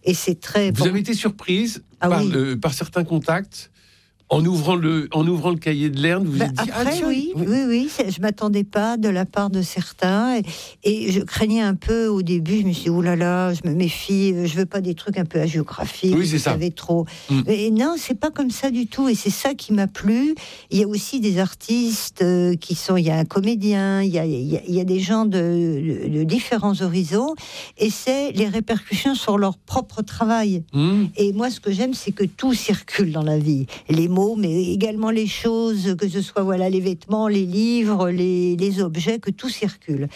Et c'est très... Vous avez été surprise par certains contacts en ouvrant le cahier de Lerne, vous vous êtes dit... Après, oui, je m'attendais pas de la part de certains, et je craignais un peu au début, je me suis dit, oulala, je me méfie, je veux pas des trucs un peu hagiographiques, oui, c'est ça. savez trop. Et non, c'est pas comme ça du tout, et c'est ça qui m'a plu. Il y a aussi des artistes qui sont, il y a un comédien, il y a des gens de différents horizons, et c'est les répercussions sur leur propre travail. Et moi, ce que j'aime, c'est que tout circule dans la vie. Les mots, mais également les choses, que ce soit les vêtements, les livres, les objets, que tout circule.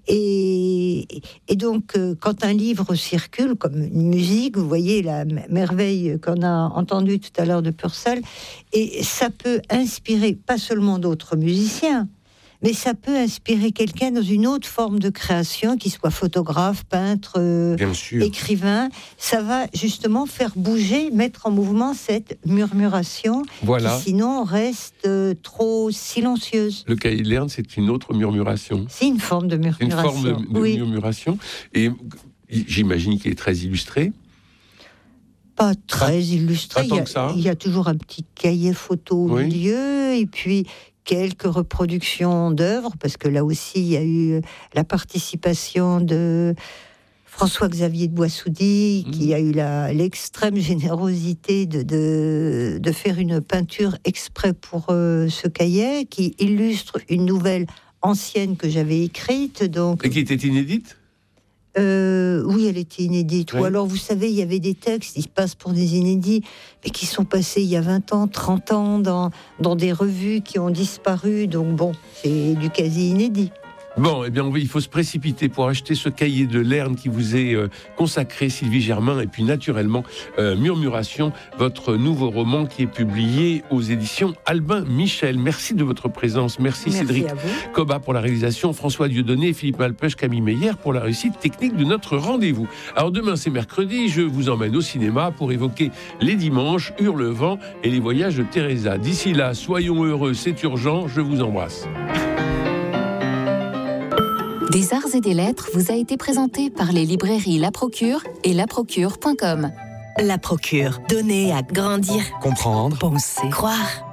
Et donc, quand un livre circule, comme une musique, vous voyez la merveille qu'on a entendue tout à l'heure de Purcell, et ça peut inspirer pas seulement d'autres musiciens, mais ça peut inspirer quelqu'un dans une autre forme de création, qu'il soit photographe, peintre, écrivain. Ça va justement faire bouger, mettre en mouvement cette murmuration qui sinon reste trop silencieuse. Le cahier de Lerne, c'est une autre murmuration. C'est une forme de murmuration. C'est une forme de murmuration. Et j'imagine qu'il est très illustré. Pas très illustré. Il y a toujours un petit cahier photo au milieu, et puis quelques reproductions d'œuvres, parce que là aussi il y a eu la participation de François-Xavier de Boissoudy, qui a eu l'extrême générosité de faire une peinture exprès pour ce cahier, qui illustre une nouvelle ancienne que j'avais écrite. Et qui était inédite ? Oui, elle était inédite. Ou alors, vous savez, il y avait des textes qui se passent pour des inédits, mais qui sont passés il y a 20 ans, 30 ans, dans des revues qui ont disparu. Donc bon, c'est du quasi-inédit. Bon, eh bien, il faut se précipiter pour acheter ce cahier de Lerne qui vous est consacré, Sylvie Germain, et puis naturellement, Murmuration, votre nouveau roman qui est publié aux éditions Albin Michel. Merci de votre présence. Merci Cédric Cobat pour la réalisation, François Dieudonné, Philippe Malpeuch, Camille Meyer pour la réussite technique de notre rendez-vous. Alors demain, c'est mercredi, je vous emmène au cinéma pour évoquer les dimanches, Hurlevent et les voyages de Teresa. D'ici là, soyons heureux, c'est urgent, je vous embrasse. Des Arts et des Lettres vous a été présenté par les librairies La Procure et laprocure.com. La Procure, donner à grandir, comprendre, penser, croire.